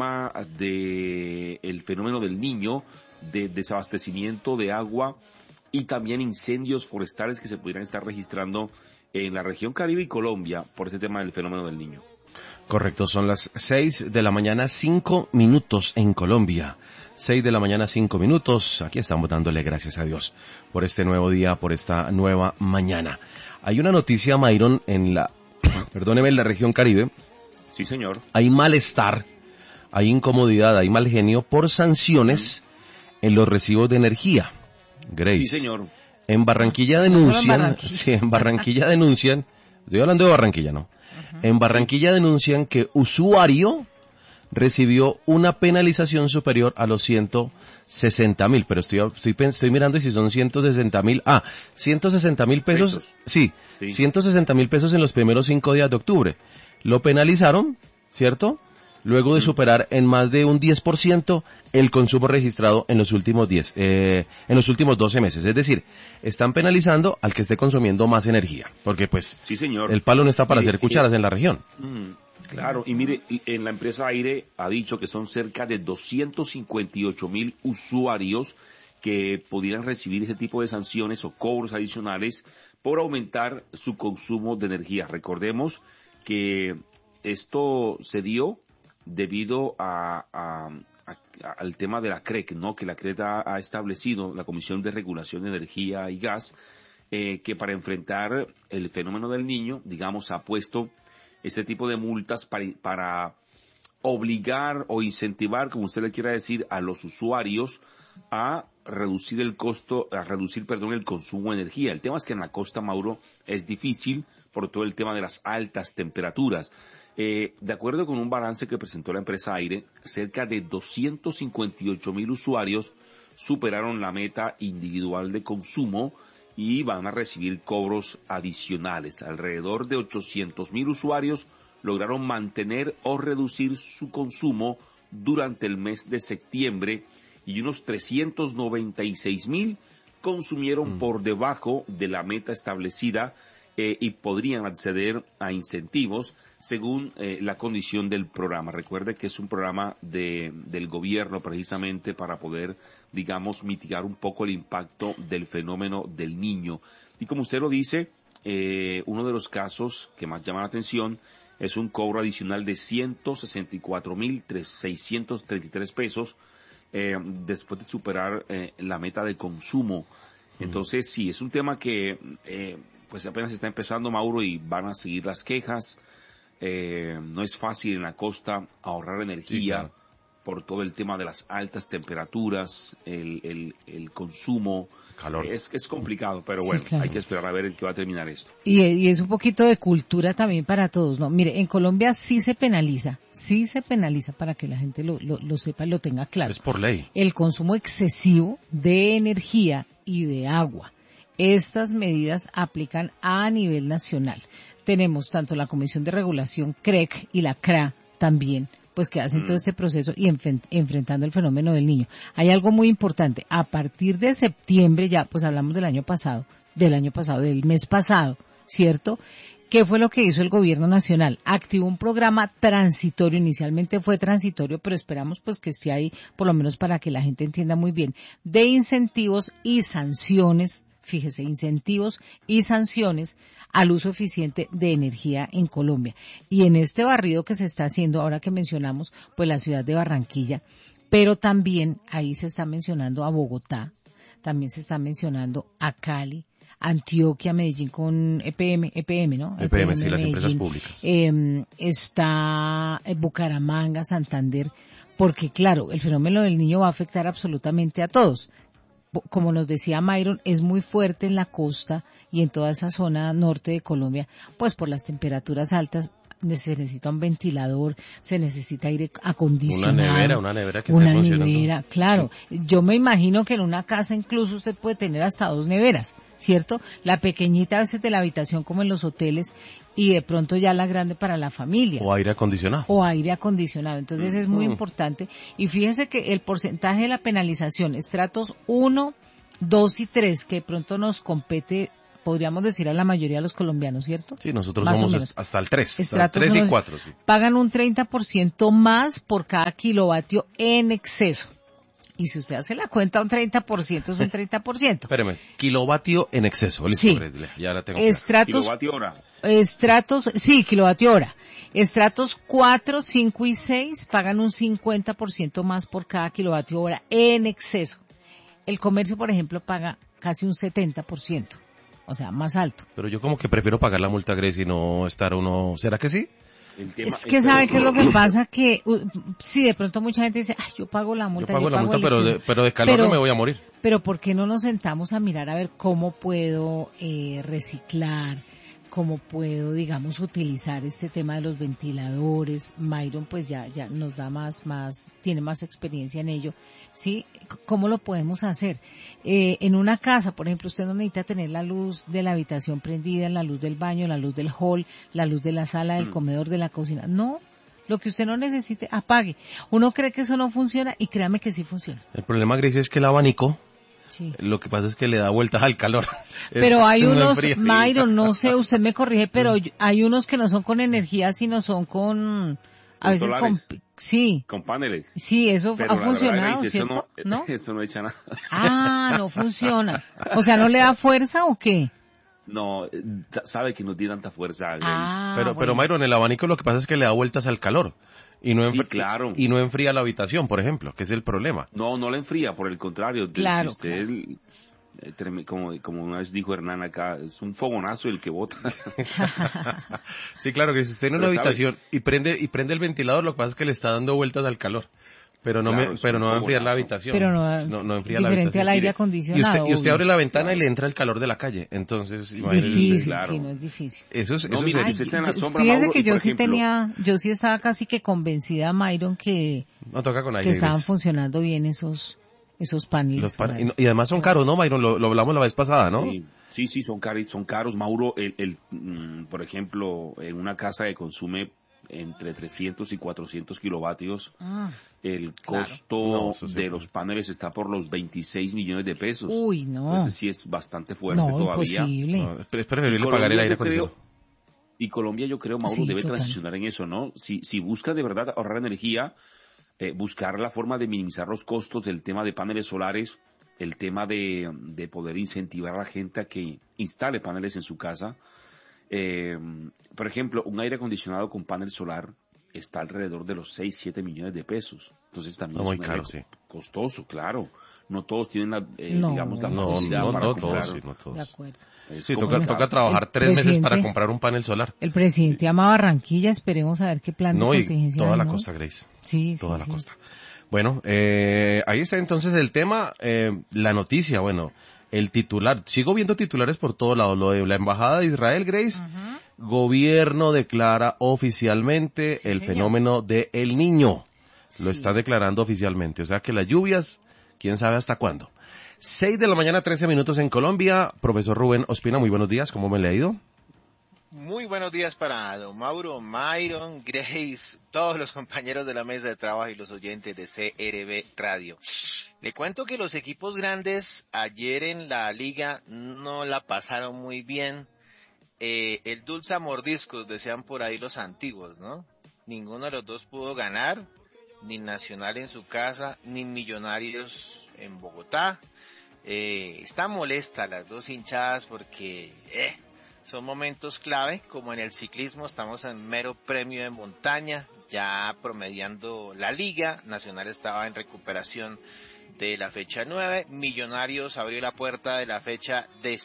tema de el fenómeno del Niño, de desabastecimiento de agua y también incendios forestales que se pudieran estar registrando en la región Caribe y Colombia por ese tema del fenómeno del Niño. Correcto, son las 6 de la mañana, 5 minutos en Colombia. 6 de la mañana, 5 minutos. Aquí estamos dándole gracias a Dios por este nuevo día, por esta nueva mañana. Hay una noticia, Mayron, en la región Caribe. Sí, señor. Hay malestar, hay incomodidad, hay mal genio por sanciones en los recibos de energía. Grace. Sí, señor. En Barranquilla denuncian, estoy hablando de Barranquilla, ¿no? En Barranquilla denuncian que usuario recibió una penalización superior a los 160.000, pero estoy mirando y si son 160.000, 160.000 pesos, sí, 160.000 pesos en los primeros 5 días de octubre. Lo penalizaron, ¿cierto? Luego de superar en más de un 10% el consumo registrado en los últimos 12 meses. Es decir, están penalizando al que esté consumiendo más energía, porque pues sí, señor. El palo no está para hacer cucharas en la región. Claro, y mire, en la empresa Aire ha dicho que son cerca de 258.000 usuarios que pudieran recibir ese tipo de sanciones o cobros adicionales por aumentar su consumo de energía. Recordemos que esto se dio debido al tema de la CREC, ¿no? Que la CREC ha establecido, la Comisión de Regulación de Energía y Gas, que para enfrentar el fenómeno del Niño, digamos, ha puesto este tipo de multas para obligar o incentivar, como usted le quiera decir, a los usuarios a reducir el consumo de energía. El tema es que en la costa, Mauro, es difícil por todo el tema de las altas temperaturas. De acuerdo con un balance que presentó la empresa Aire, cerca de 258.000 usuarios superaron la meta individual de consumo y van a recibir cobros adicionales. Alrededor de 800.000 usuarios lograron mantener o reducir su consumo durante el mes de septiembre y unos 396.000 consumieron por debajo de la meta establecida y podrían acceder a incentivos según la condición del programa. Recuerde que es un programa del gobierno precisamente para poder, digamos, mitigar un poco el impacto del fenómeno del Niño. Y como usted lo dice, uno de los casos que más llama la atención es un cobro adicional de 164.633 pesos después de superar la meta de consumo. Entonces, sí, es un tema que pues apenas está empezando, Mauro, y van a seguir las quejas. No es fácil en la costa ahorrar energía, sí, claro, por todo el tema de las altas temperaturas, el consumo. Calor. Es complicado, pero bueno, sí, claro, hay que esperar a ver en qué va a terminar esto. Y es un poquito de cultura también para todos, ¿no? Mire, en Colombia sí se penaliza para que la gente lo sepa y lo tenga claro. Es por ley. El consumo excesivo de energía y de agua. Estas medidas aplican a nivel nacional. Tenemos tanto la Comisión de Regulación CREC y la CRA también, pues que hacen todo este proceso y enfrentando el fenómeno del Niño. Hay algo muy importante. A partir de septiembre, ya pues hablamos del mes pasado, ¿cierto? ¿Qué fue lo que hizo el gobierno nacional? Activó un programa transitorio, inicialmente fue transitorio, pero esperamos pues que esté ahí, por lo menos para que la gente entienda muy bien, de incentivos y sanciones. Fíjese, incentivos y sanciones al uso eficiente de energía en Colombia. Y en este barrido que se está haciendo, ahora que mencionamos, pues la ciudad de Barranquilla, pero también ahí se está mencionando a Bogotá, también se está mencionando a Cali, Antioquia, Medellín con EPM, ¿no? EPM, sí, las empresas públicas. Está Bucaramanga, Santander, porque claro, el fenómeno del Niño va a afectar absolutamente a todos. Como nos decía Mayron, es muy fuerte en la costa y en toda esa zona norte de Colombia, pues por las temperaturas altas se necesita un ventilador, se necesita aire acondicionado. Una nevera que esté funcionando. Una nevera, claro. Yo me imagino que en una casa incluso usted puede tener hasta 2 neveras, ¿cierto? La pequeñita a veces de la habitación como en los hoteles y de pronto ya la grande para la familia. O aire acondicionado. Entonces es muy importante. Y fíjese que el porcentaje de la penalización, estratos 1, 2 y 3, que de pronto nos compete podríamos decir a la mayoría de los colombianos, ¿cierto? Sí, nosotros Más o somos menos. hasta el 3, Estratos 3 y unos 4, sí. pagan un 30% más por cada kilovatio en exceso. Y si usted hace la cuenta, un 30% es un 30%. Espéreme, kilovatio en exceso, listo, Sí. Grace, ya la tengo clara. Kilovatio hora. Kilovatio hora. Estratos 4, 5 y 6 pagan un 50% más por cada kilovatio hora en exceso. El comercio, por ejemplo, paga casi un 70%, o sea, más alto. Pero yo como que prefiero pagar la multa, Grace, y no estar uno... ¿Será que sí? Es que sabe qué es lo que pasa, que sí, de pronto mucha gente dice, ay, yo pago la multa. Yo pago la multa, el pero exceso. pero de calor no me voy a morir. Pero ¿por qué no nos sentamos a mirar a ver cómo puedo reciclar? ¿Cómo puedo, digamos, utilizar este tema de los ventiladores? Myron pues ya nos da tiene más experiencia en ello. ¿Sí? ¿Cómo lo podemos hacer? En una casa, por ejemplo, usted no necesita tener la luz de la habitación prendida, la luz del baño, la luz del hall, la luz de la sala, del comedor, de la cocina. No, lo que usted no necesite, apague. Uno cree que eso no funciona y créame que sí funciona. El problema, Grace, es que el abanico, Sí. lo que pasa es que le da vueltas al calor. Pero hay No unos, enfría. Myron, no sé, usted me corrige, pero hay unos que no son con energía, sino son con, a Con veces solares. sí, Con paneles. sí, eso Pero ha la verdad, funcionado, Grace, ¿cierto? ¿No? Eso no echa nada. Ah, no funciona. O sea, ¿no le da fuerza o qué? No, sabe que no tiene tanta fuerza, Grace. Ah, Pero bueno. Myron, el abanico lo que pasa es que le da vueltas al calor. Y no, Sí, claro. y no enfría la habitación, por ejemplo, que es el problema. No la enfría, por el contrario. Claro, Si usted, como una vez dijo Hernán acá, es un fogonazo el que bota. Sí, claro, que si usted en una Pero, ¿sabe? habitación y prende el ventilador, lo que pasa es que le está dando vueltas al calor. Pero no Claro, pero es no un va a enfriar la fogonazo. habitación. Pero no enfría la diferente habitación. al aire Mire, acondicionado. Y usted obvio. abre la ventana y le entra el calor de la calle. Entonces, imagínese Difícil, usted. claro. sí, no es difícil. Eso es, No, eso mire, es- usted está en la sombra, Fíjese Mauro, que y, por yo sí ejemplo, yo sí estaba casi que convencida, Myron, que no toca con aire. estaban Grace. funcionando bien esos paneles Los solares. y además son caros, ¿no, Myron? Lo hablamos la vez pasada, ¿no? Sí, son caros. Mauro, por ejemplo, en una casa que consume entre 300 y 400 kilovatios, el claro. costo No, eso sí, de pues. los paneles está por los 26 millones de pesos. Uy, no. Entonces sí es bastante fuerte No, todavía. imposible. No, es preferible Y pagar el Colombia, aire yo creo, acondicionado. Y Colombia, yo creo, Mauro, Sí, debe total. transicionar en eso, ¿no? Si busca de verdad ahorrar energía, buscar la forma de minimizar los costos del tema de paneles solares, el tema de poder incentivar a la gente a que instale paneles en su casa. Por ejemplo, un aire acondicionado con panel solar está alrededor de los 6, 7 millones de pesos. Entonces también Muy es un caro, aire sí. costoso, claro. No todos tienen No, digamos, la No, facilidad no, para no comprar. todos, sí, no De todos. acuerdo. Es Sí, complicado. toca trabajar El 3 meses para presidente- comprar un panel solar. El presidente ama Barranquilla, esperemos a ver qué plan No, de y contingencia toda hay, la ¿no? costa, Grace. Sí, Toda sí, la sí. costa. Bueno, ahí está entonces el tema, la noticia, bueno, el titular. Sigo viendo titulares por todo lado. Lo de la Embajada de Israel, Grace. Gobierno declara oficialmente Sí, el señor. fenómeno de El Niño. Lo Sí. está declarando oficialmente. O sea que las lluvias, quién sabe hasta cuándo. 6 de la mañana, 13 minutos en Colombia. Profesor Rubén Ospina, muy buenos días. ¿Cómo me le ha ido? Muy buenos días para don Mauro, Myron, Grace, todos los compañeros de la mesa de trabajo y los oyentes de CRB Radio. Le cuento que los equipos grandes ayer en la liga no la pasaron muy bien. El dulce a mordiscos, decían por ahí los antiguos, ¿no? Ninguno de los dos pudo ganar, ni Nacional en su casa, ni Millonarios en Bogotá. Están molestas las dos hinchadas porque son momentos clave, como en el ciclismo estamos en mero premio de montaña, ya promediando la liga. Nacional estaba en recuperación de la fecha 9, Millonarios abrió la puerta de la fecha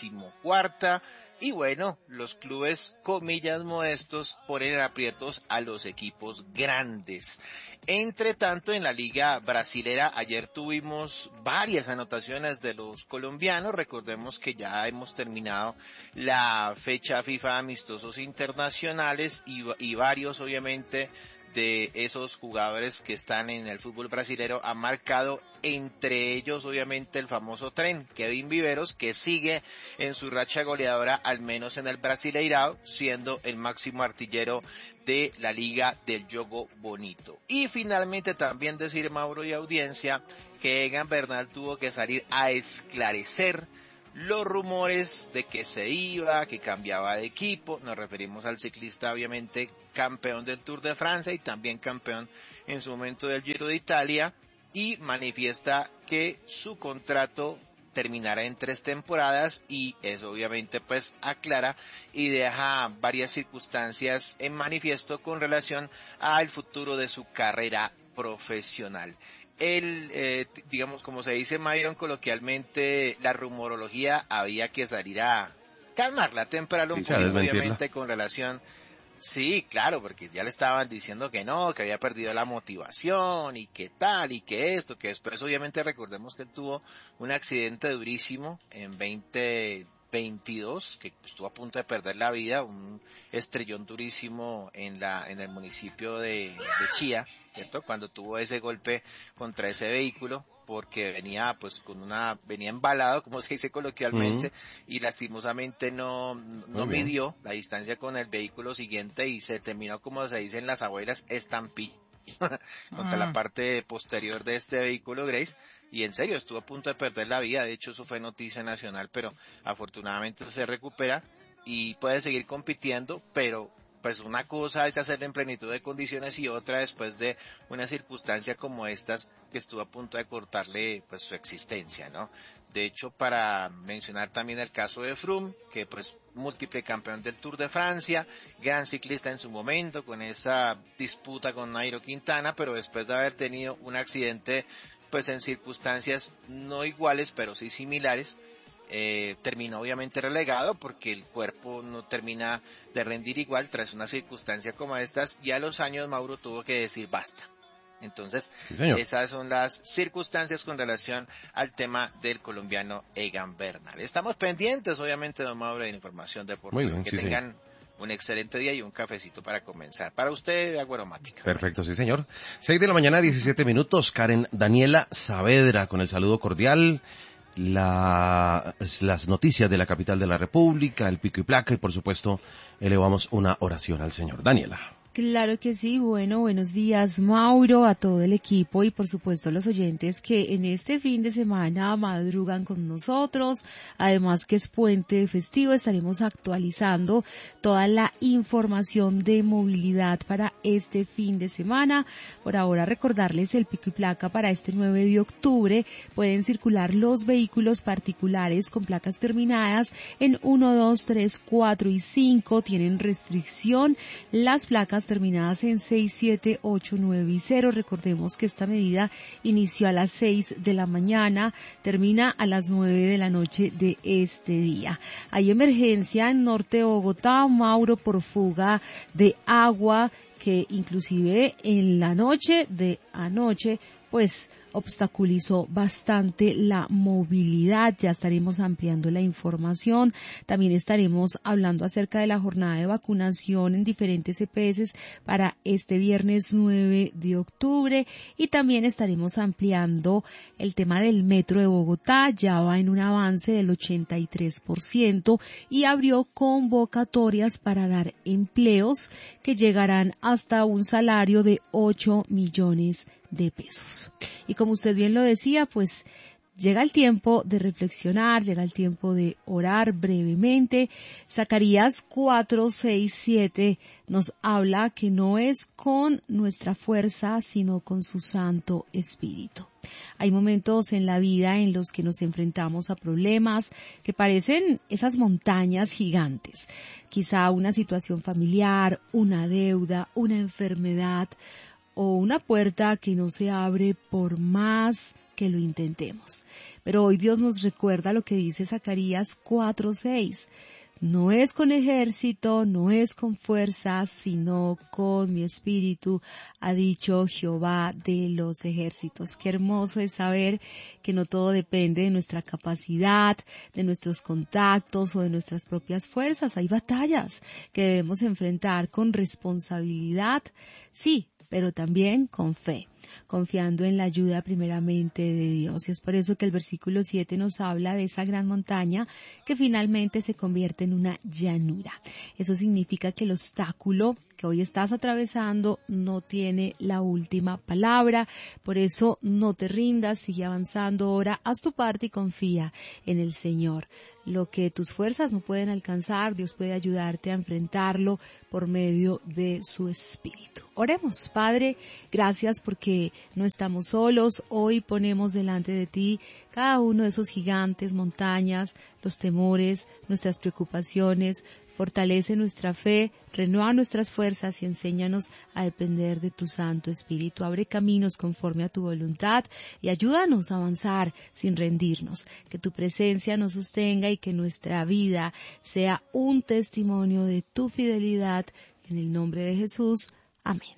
14ª, y bueno, los clubes, comillas modestos, ponen en aprietos a los equipos grandes. Entre tanto, en la liga brasilera, ayer tuvimos varias anotaciones de los colombianos. Recordemos que ya hemos terminado la fecha FIFA amistosos internacionales y varios, obviamente, de esos jugadores que están en el fútbol brasilero han marcado, entre ellos obviamente el famoso Tren, Kevin Viveros, que sigue en su racha goleadora, al menos en el Brasileirao, siendo el máximo artillero de la Liga del Jogo Bonito. Y finalmente también decir, Mauro y audiencia, que Egan Bernal tuvo que salir a esclarecer los rumores de que se iba, que cambiaba de equipo. Nos referimos al ciclista obviamente campeón del Tour de Francia y también campeón en su momento del Giro de Italia, y manifiesta que su contrato terminará en 3 temporadas, y eso obviamente pues aclara y deja varias circunstancias en manifiesto con relación al futuro de su carrera profesional. Digamos, como se dice, Myron, coloquialmente, la rumorología había que salir a calmarla, temperarla un poquito, obviamente, con relación. Sí, claro, porque ya le estaban diciendo que no, que había perdido la motivación y que tal y que esto, que después obviamente recordemos que él tuvo un accidente durísimo en 2022, que estuvo a punto de perder la vida, un estrellón durísimo en el municipio de Chía, ¿cierto? Cuando tuvo ese golpe contra ese vehículo, porque venía venía embalado, como se dice coloquialmente, y lastimosamente no midió la distancia con el vehículo siguiente y se terminó, como se dice en las abuelas, estampillando contra la parte posterior de este vehículo, Grace, y en serio estuvo a punto de perder la vida. De hecho, eso fue noticia nacional, pero afortunadamente se recupera y puede seguir compitiendo, pero pues una cosa es hacerlo en plenitud de condiciones y otra después de una circunstancia como estas, que estuvo a punto de cortarle pues su existencia, ¿no? De hecho, para mencionar también el caso de Froome, que pues múltiple campeón del Tour de Francia, gran ciclista en su momento, con esa disputa con Nairo Quintana, pero después de haber tenido un accidente pues en circunstancias no iguales, pero sí similares, terminó obviamente relegado porque el cuerpo no termina de rendir igual tras una circunstancia como estas, y a los años Mauro tuvo que decir basta. Entonces, sí, esas son las circunstancias con relación al tema del colombiano Egan Bernal. Estamos pendientes, obviamente, don Mauro, de información deportiva. Bien, que tengan un excelente día y un cafecito para comenzar. Para usted, agua aromática. Perfecto, sí, señor. 6 de la mañana, 17 minutos. Karen Daniela Saavedra, con el saludo cordial. Las noticias de la capital de la República, el pico y placa, y por supuesto elevamos una oración al Señor. Daniela. Claro que sí. Bueno, buenos días, Mauro, a todo el equipo y por supuesto a los oyentes que en este fin de semana madrugan con nosotros. Además que es puente festivo, estaremos actualizando toda la información de movilidad para este fin de semana. Por ahora recordarles el pico y placa para este 9 de octubre. Pueden circular los vehículos particulares con placas terminadas en 1, 2, 3, 4 y 5. Tienen restricción las placas terminadas en 6, 7, 8, 9 y 0. Recordemos que esta medida inició a las 6 de la mañana, termina a las 9 de la noche de este día. Hay emergencia en norte de Bogotá, Mauro, por fuga de agua, que inclusive en la noche de anoche pues obstaculizó bastante la movilidad. Ya estaremos ampliando la información. También estaremos hablando acerca de la jornada de vacunación en diferentes EPS para este viernes 9 de octubre. Y también estaremos ampliando el tema del metro de Bogotá. Ya va en un avance del 83% y abrió convocatorias para dar empleos que llegarán hasta un salario de 8 millones de pesos. Y como usted bien lo decía, pues llega el tiempo de reflexionar, llega el tiempo de orar brevemente. Zacarías 4:6-7 nos habla que no es con nuestra fuerza, sino con su Santo Espíritu. Hay momentos en la vida en los que nos enfrentamos a problemas que parecen esas montañas gigantes. Quizá una situación familiar, una deuda, una enfermedad, o una puerta que no se abre por más que lo intentemos. Pero hoy Dios nos recuerda lo que dice Zacarías 4:6. No es con ejército, no es con fuerzas, sino con mi espíritu, ha dicho Jehová de los ejércitos. Qué hermoso es saber que no todo depende de nuestra capacidad, de nuestros contactos o de nuestras propias fuerzas. Hay batallas que debemos enfrentar con responsabilidad, sí, pero también con fe. confiando en la ayuda primeramente de Dios. Y es por eso que el versículo 7 nos habla de esa gran montaña que finalmente se convierte en una llanura. Eso significa que el obstáculo que hoy estás atravesando no tiene la última palabra. Por eso no te rindas, sigue avanzando, ora, haz tu parte y confía en el Señor. Lo que tus fuerzas no pueden alcanzar, Dios puede ayudarte a enfrentarlo por medio de su Espíritu. Oremos, Padre, gracias porque no estamos solos. Hoy ponemos delante de ti cada uno de esos gigantes, montañas, los temores, nuestras preocupaciones. Fortalece nuestra fe, renueva nuestras fuerzas y enséñanos a depender de tu Santo Espíritu. Abre caminos conforme a tu voluntad y ayúdanos a avanzar sin rendirnos. Que tu presencia nos sostenga y que nuestra vida sea un testimonio de tu fidelidad. En el nombre de Jesús. Amén.